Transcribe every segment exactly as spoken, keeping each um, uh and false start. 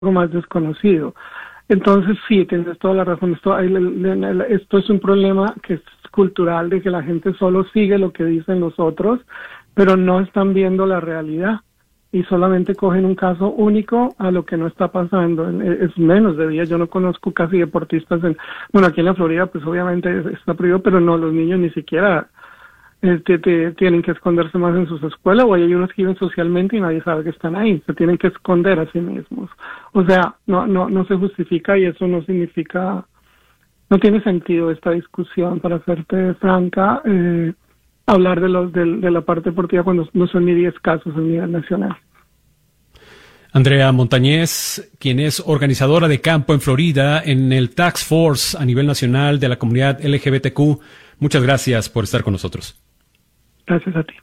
más desconocido. Entonces sí, tienes toda la razón. Esto, esto es un problema que es cultural, de que la gente solo sigue lo que dicen los otros, pero no están viendo la realidad y solamente cogen un caso único a lo que no está pasando. Es menos de día. Yo no conozco casi deportistas en, bueno, aquí en la Florida pues obviamente está prohibido, pero no, los niños ni siquiera Este, te, tienen que esconderse más en sus escuelas, o hay unos que viven socialmente y nadie sabe que están ahí, se tienen que esconder a sí mismos. O sea, no no no se justifica, y eso no significa, no tiene sentido esta discusión, para serte franca, eh, hablar de los de, de la parte deportiva cuando no son ni diez casos a nivel nacional. Andrea Montañez, quien es organizadora de campo en Florida en el Task Force a nivel nacional de la comunidad L G B T Q, muchas gracias por estar con nosotros. Gracias a ti.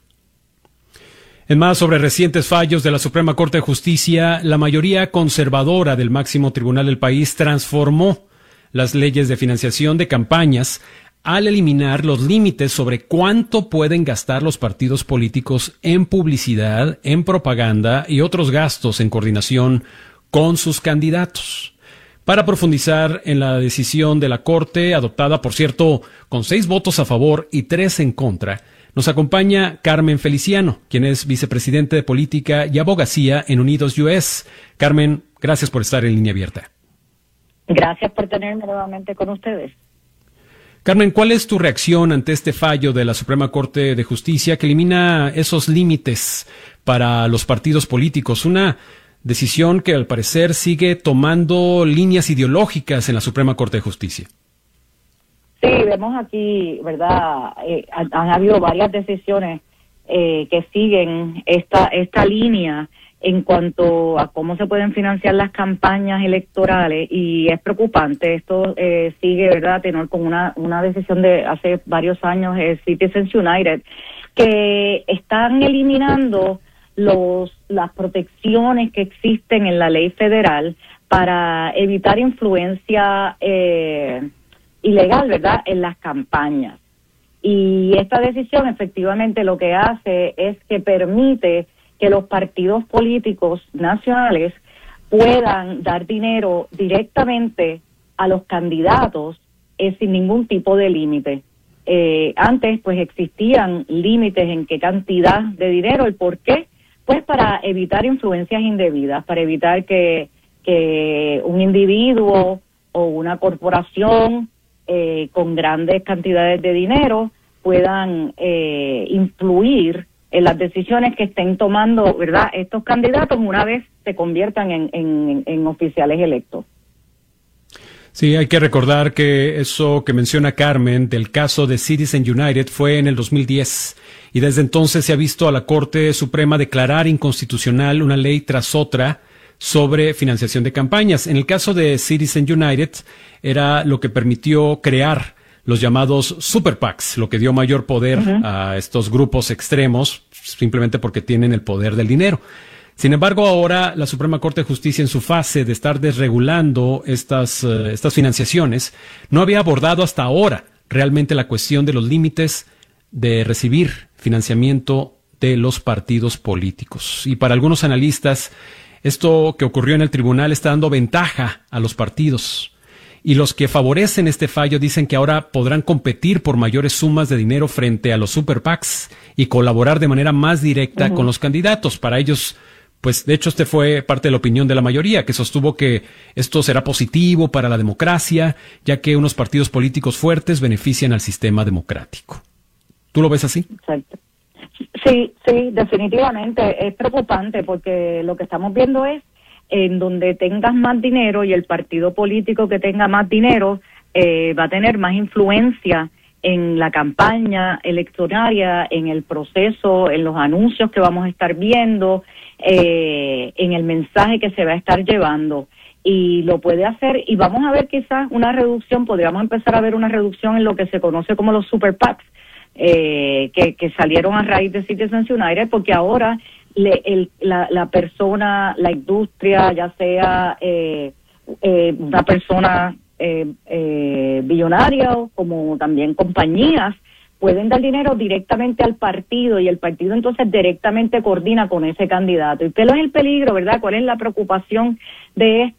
En más, sobre recientes fallos de la Suprema Corte de Justicia, la mayoría conservadora del máximo tribunal del país transformó las leyes de financiación de campañas al eliminar los límites sobre cuánto pueden gastar los partidos políticos en publicidad, en propaganda y otros gastos en coordinación con sus candidatos. Para profundizar en la decisión de la Corte, adoptada, por cierto, con seis votos a favor y tres en contra, nos acompaña Carmen Feliciano, quien es vicepresidente de Política y Abogacía en Unidos U S. Carmen, gracias por estar en Línea Abierta. Gracias por tenerme nuevamente con ustedes. Carmen, ¿cuál es tu reacción ante este fallo de la Suprema Corte de Justicia que elimina esos límites para los partidos políticos? Una decisión que al parecer sigue tomando líneas ideológicas en la Suprema Corte de Justicia. Sí, vemos aquí, ¿verdad? Eh, han, han habido varias decisiones eh, que siguen esta esta línea en cuanto a cómo se pueden financiar las campañas electorales, y es preocupante. Esto eh, sigue, ¿verdad?, tenor con una una decisión de hace varios años, eh, Citizens United, que están eliminando los las protecciones que existen en la ley federal para evitar influencia eh, ilegal, ¿verdad?, en las campañas. Y esta decisión efectivamente lo que hace es que permite que los partidos políticos nacionales puedan dar dinero directamente a los candidatos eh, sin ningún tipo de límite. Eh, antes pues existían límites en qué cantidad de dinero, el por qué, pues para evitar influencias indebidas, para evitar que, que un individuo o una corporación Eh, con grandes cantidades de dinero puedan eh, influir en las decisiones que estén tomando, ¿verdad?, estos candidatos una vez se conviertan en, en, en oficiales electos. Sí, hay que recordar que eso que menciona Carmen del caso de Citizens United fue en el dos mil diez, y desde entonces se ha visto a la Corte Suprema declarar inconstitucional una ley tras otra sobre financiación de campañas. En el caso de Citizens United era lo que permitió crear los llamados super PACs, lo que dio mayor poder uh-huh. a estos grupos extremos, simplemente porque tienen el poder del dinero. Sin embargo, ahora la Suprema Corte de Justicia, en su fase de estar desregulando estas, uh, estas financiaciones, no había abordado hasta ahora realmente la cuestión de los límites de recibir financiamiento de los partidos políticos. Y para algunos analistas, esto que ocurrió en el tribunal está dando ventaja a los partidos. Y los que favorecen este fallo dicen que ahora podrán competir por mayores sumas de dinero frente a los super PACs y colaborar de manera más directa uh-huh. con los candidatos. Para ellos, pues de hecho este fue parte de la opinión de la mayoría, que sostuvo que esto será positivo para la democracia, ya que unos partidos políticos fuertes benefician al sistema democrático. ¿Tú lo ves así? Exacto. Sí, sí, definitivamente es preocupante, porque lo que estamos viendo es en donde tengas más dinero y el partido político que tenga más dinero eh, va a tener más influencia en la campaña electoraria, en el proceso, en los anuncios que vamos a estar viendo, eh, en el mensaje que se va a estar llevando. Y lo puede hacer, y vamos a ver quizás una reducción, podríamos empezar a ver una reducción en lo que se conoce como los super PACs, Eh, que, que salieron a raíz de Citizens United, porque ahora le, el, la, la persona, la industria, ya sea eh, eh, una persona eh, eh, billonaria, como también compañías, pueden dar dinero directamente al partido y el partido entonces directamente coordina con ese candidato. ¿Y qué es el peligro, verdad? ¿Cuál es la preocupación de esto?